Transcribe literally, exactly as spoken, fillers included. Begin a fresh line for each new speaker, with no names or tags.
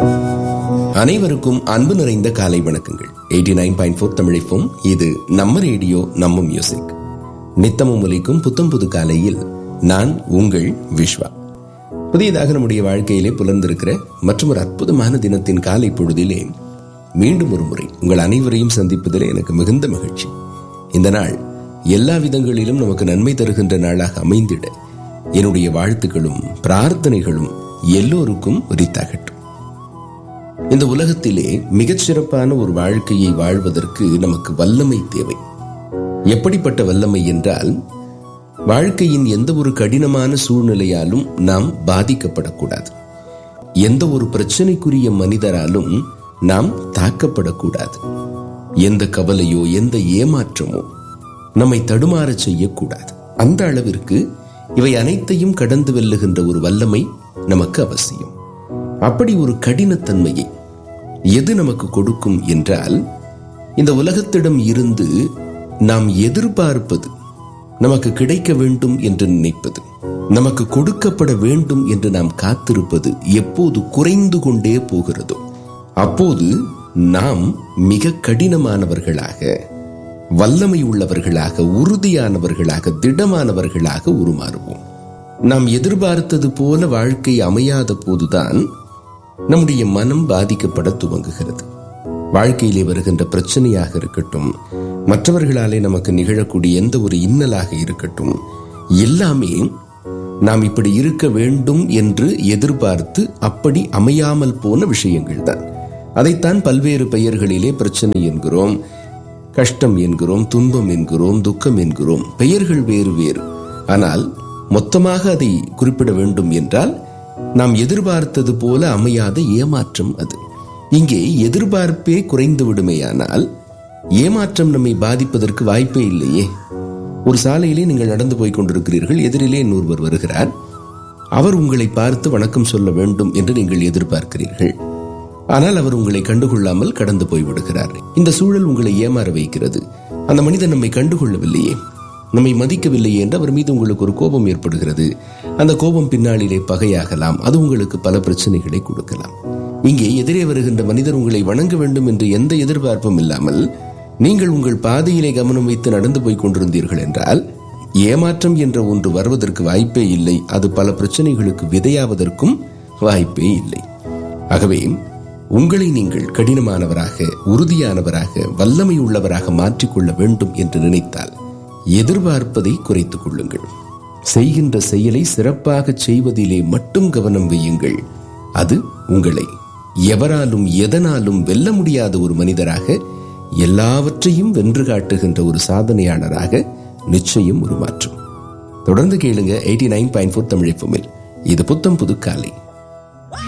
அனைவருக்கும் அன்பு நிறைந்த காலை வணக்கங்கள். Eighty nine point four தமிழைப்போம். இது நம்ம ரேடியோ, நம்ம மியூசிக். நித்தமும் ஒலிக்கும் புத்தம் புது காலையில் நான் உங்கள் விஸ்வா. புதியதாக நம்முடைய வாழ்க்கையிலே புலர்ந்திருக்கிற மற்றும் ஒரு அற்புதமான தினத்தின் காலை பொழுதிலே மீண்டும் ஒரு முறை உங்கள் அனைவரையும் சந்திப்பதில் எனக்கு மிகுந்த மகிழ்ச்சி. இந்த நாள் எல்லா விதங்களிலும் நமக்கு நன்மை தருகின்ற நாளாக அமைந்திட என்னுடைய வாழ்த்துக்களும் பிரார்த்தனைகளும் எல்லோருக்கும் உரித்தாகட்டும். இந்த உலகத்திலே மிகச் சிறப்பான ஒரு வாழ்க்கையை வாழ்வதற்கு நமக்கு வல்லமை தேவை. எப்படிப்பட்ட வல்லமை என்றால், வாழ்க்கையின் எந்த ஒரு கடினமான சூழ்நிலையாலும் நாம் பாதிக்கப்படக்கூடாது. எந்த ஒரு பிரச்சனைக்குரிய மனிதராலும் நாம் தாக்கப்படக்கூடாது. எந்த கவலையோ எந்த ஏமாற்றமோ நம்மை தடுமாற செய்யக்கூடாது. அந்த அளவிற்கு இவை அனைத்தையும் கடந்து வெல்லுகின்ற ஒரு வல்லமை நமக்கு அவசியம். அப்படி ஒரு கடினத்தன்மையை எது நமக்கு கொடுக்கும் என்றால், இந்த உலகத்திடம் இருந்து நாம் எதிர்பார்ப்பது, நமக்கு கிடைக்க வேண்டும் என்று நினைப்பது, நமக்கு கொடுக்கப்பட வேண்டும் என்று நாம் காத்திருப்பது எப்போது குறைந்து கொண்டே போகிறதோ அப்போது நாம் மிக கடினமானவர்களாக, வல்லமை உள்ளவர்களாக, உறுதியானவர்களாக, திடமானவர்களாக உருமாறுவோம். நாம் எதிர்பார்த்தது போல வாழ்க்கை அமையாத போதுதான் நம்முடைய மனம் பாதிக்கப்பட துவங்குகிறது. வாழ்க்கையிலே வருகின்ற பிரச்சனையாக இருக்கட்டும், மற்றவர்களாலே நமக்கு நிகழக்கூடிய எந்த ஒரு இன்னலாக இருக்கட்டும், எல்லாமே நாம் இப்படி இருக்க வேண்டும் என்று எதிர்பார்த்து அப்படி அமையாமல் போன விஷயங்கள் தான். அதைத்தான் பல்வேறு பெயர்களிலே பிரச்சனை என்கிறோம், கஷ்டம் என்கிறோம், துன்பம் என்கிறோம், துக்கம் என்கிறோம். பெயர்கள் வேறு வேறு, ஆனால் மொத்தமாக அதை குறிப்பிட வேண்டும் என்றால் நாம் எதிர்பார்த்தது போல அமையாத ஏமாற்றம் அது. இங்கே எதிர்பார்ப்பே குறைந்து விடுமேயானால் ஏமாற்றம் நம்மை பாதிப்பதற்கு வாய்ப்பே இல்லையே. ஒரு சாலையிலே நீங்கள் நடந்து போய் கொண்டிருக்கிறீர்கள், எதிரிலே இன்னொருவர் வருகிறார். அவர் உங்களை பார்த்து வணக்கம் சொல்ல வேண்டும் என்று நீங்கள் எதிர்பார்க்கிறீர்கள். ஆனால் அவர் உங்களை கண்டுகொள்ளாமல் கடந்து போய் விடுகிறார். இந்த சூழல் உங்களை ஏமாற வைக்கிறது. அந்த மனிதன் நம்மை கண்டுகொள்ளவில்லையே, நம்மை மதிக்கவில்லையே என்று அவர் மீது உங்களுக்கு ஒரு கோபம் ஏற்படுகிறது. அந்த கோபம் பின்னாளிலே பகையாகலாம். அது உங்களுக்கு பல பிரச்சனைகளை கொடுக்கலாம். இங்கே எதிரே வருகின்ற மனிதர் உங்களை வணங்க வேண்டும் என்று எந்த எதிர்பார்ப்பும் இல்லாமல் நீங்கள் உங்கள் பாதையிலே கவனம் வைத்து நடந்து போய் கொண்டிருந்தீர்கள் என்றால் ஏமாற்றம் என்ற ஒன்று வருவதற்கு வாய்ப்பே இல்லை. அது பல பிரச்சனைகளுக்கு விதையாவதற்கும் வாய்ப்பே இல்லை. ஆகவே உங்களை நீங்கள் கடினமானவராக, உறுதியானவராக, வல்லமை உள்ளவராக மாற்றிக்கொள்ள வேண்டும் என்று நினைத்தால் எதிர்பார்ப்பதை குறைத்துக் கொள்ளுங்கள். செய்கின்ற செயலை சிறப்பாக செய்வதிலே மட்டும் கவனம் வையுங்கள். அது உங்களை எவராலும் எதனாலும் வெல்ல முடியாத ஒரு மனிதராக, எல்லாவற்றையும் வென்று காட்டுகின்ற ஒரு சாதனையாளராக நிச்சயம் உருமாற்றும். தொடர்ந்து கேளுங்க eighty nine point four Tamil எஃப்எம்மில். இது புத்தம் புது காலை.